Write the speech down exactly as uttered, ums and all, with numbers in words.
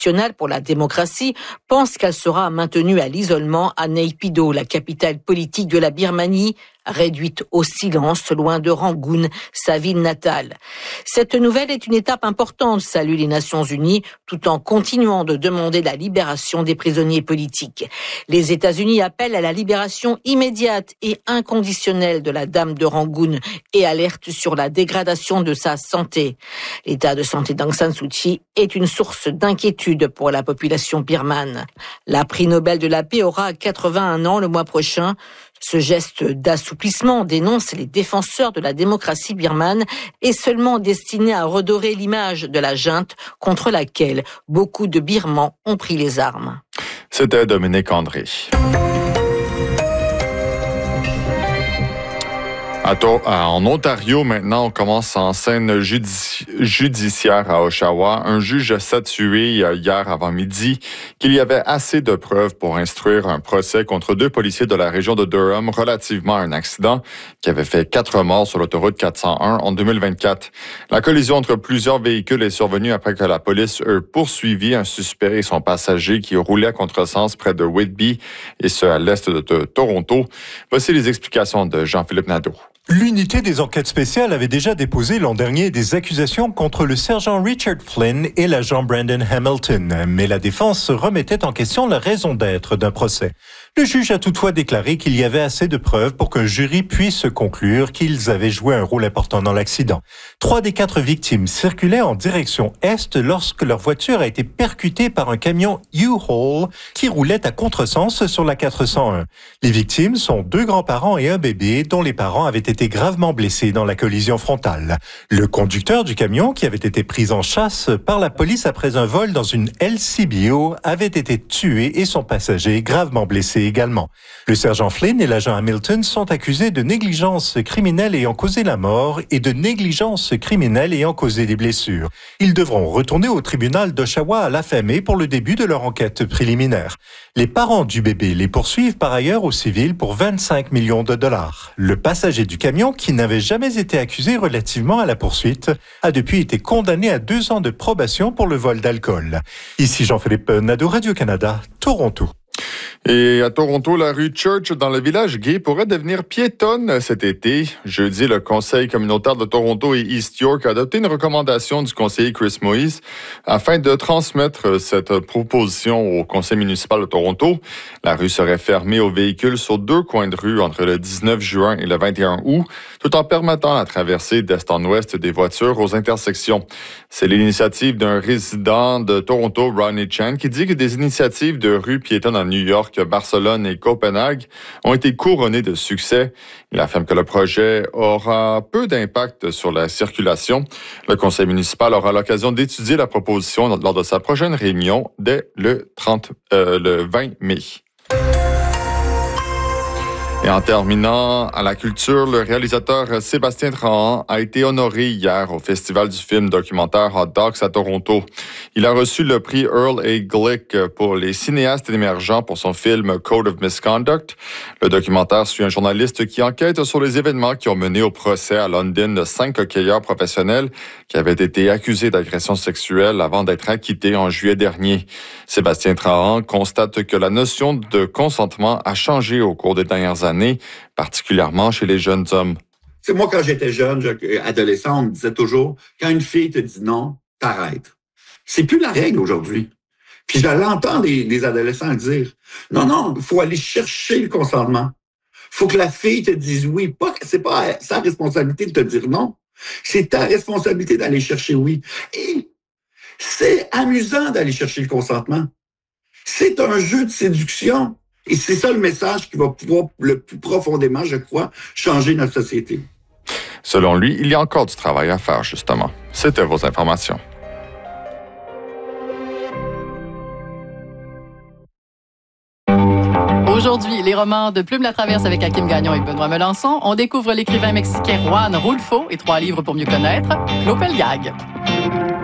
nationale pour la démocratie pense qu'elle sera maintenue à l'isolement à Naypyidaw, la capitale politique de la Birmanie, réduite au silence loin de Rangoon, sa ville natale. Cette nouvelle est une étape importante, saluent les Nations Unies, tout en continuant de demander la libération des prisonniers politiques. Les États-Unis appellent à la libération immédiate et inconditionnelle de la dame de Rangoon et alertent sur la dégradation de sa santé. L'état de santé d'Aung San Suu Kyi est une source d'inquiétude pour la population birmane. La prix Nobel de la paix aura quatre-vingt-un ans le mois prochain. Ce geste d'assouplissement, dénonce les défenseurs de la démocratie birmane, est seulement destiné à redorer l'image de la junte contre laquelle beaucoup de Birmans ont pris les armes. C'était Dominique André. En Ontario, maintenant, on commence en scène judici- judiciaire à Oshawa. Un juge a statué hier avant-midi qu'il y avait assez de preuves pour instruire un procès contre deux policiers de la région de Durham relativement à un accident qui avait fait quatre morts sur l'autoroute quatre cent un en deux mille vingt-quatre. La collision entre plusieurs véhicules est survenue après que la police ait poursuivi un suspect et son passager qui roulait à contresens près de Whitby, et ce à l'est de, de Toronto. Voici les explications de Jean-Philippe Nadeau. L'unité des enquêtes spéciales avait déjà déposé l'an dernier des accusations contre le sergent Richard Flynn et l'agent Brandon Hamilton, mais la défense remettait en question la raison d'être d'un procès. Le juge a toutefois déclaré qu'il y avait assez de preuves pour qu'un jury puisse conclure qu'ils avaient joué un rôle important dans l'accident. Trois des quatre victimes circulaient en direction est lorsque leur voiture a été percutée par un camion U-Haul qui roulait à contresens sur la quatre cent un. Les victimes sont deux grands-parents et un bébé dont les parents avaient été gravement blessés dans la collision frontale. Le conducteur du camion, qui avait été pris en chasse par la police après un vol dans une L C B O, avait été tué et son passager gravement blessé également. Le sergent Flynn et l'agent Hamilton sont accusés de négligence criminelle ayant causé la mort et de négligence criminelle ayant causé des blessures. Ils devront retourner au tribunal d'Oshawa à l'affamé pour le début de leur enquête préliminaire. Les parents du bébé les poursuivent par ailleurs au civil pour vingt-cinq millions de dollars. Le passager du camion, qui n'avait jamais été accusé relativement à la poursuite, a depuis été condamné à deux ans de probation pour le vol d'alcool. Ici Jean-Philippe Nadeau, Radio-Canada, Toronto. Et à Toronto, la rue Church dans le village gay pourrait devenir piétonne cet été. Jeudi, le Conseil communautaire de Toronto et East York a adopté une recommandation du conseiller Chris Moise afin de transmettre cette proposition au Conseil municipal de Toronto. La rue serait fermée aux véhicules sur deux coins de rue entre le dix-neuf juin et le vingt et un août, tout en permettant la traversée d'est en ouest des voitures aux intersections. C'est l'initiative d'un résident de Toronto, Ronnie Chan, qui dit que des initiatives de rue piétonne à New York, Barcelone et Copenhague ont été couronnées de succès. Il affirme que le projet aura peu d'impact sur la circulation. Le conseil municipal aura l'occasion d'étudier la proposition lors de sa prochaine réunion dès le, trente, euh, le vingt mai. Et en terminant, à la culture, le réalisateur Sébastien Trahan a été honoré hier au Festival du film documentaire Hot Docs à Toronto. Il a reçu le prix Earl A. Glick pour les cinéastes émergents pour son film Code of Misconduct. Le documentaire suit un journaliste qui enquête sur les événements qui ont mené au procès à London de cinq hockeyeurs professionnels qui avaient été accusés d'agression sexuelle avant d'être acquittés en juillet dernier. Sébastien Trahan constate que la notion de consentement a changé au cours des dernières années. Années, particulièrement chez les jeunes hommes. C'est moi, quand j'étais jeune, je, adolescent, on me disait toujours, quand une fille te dit non, t'arrêtes. C'est plus la règle aujourd'hui. Puis je l'entends des, des adolescents dire, non, non, il faut aller chercher le consentement. Il faut que la fille te dise oui. Pas, c'est pas sa responsabilité de te dire non. C'est ta responsabilité d'aller chercher oui. Et c'est amusant d'aller chercher le consentement. C'est un jeu de séduction. Et c'est ça le message qui va pouvoir, le plus profondément, je crois, changer notre société. Selon lui, il y a encore du travail à faire, justement. C'était vos informations. Aujourd'hui, les romans de Plume la Traverse avec Hakim Gagnon et Benoît Melançon. On découvre l'écrivain mexicain Juan Rulfo et trois livres pour mieux connaître, Clopelgag.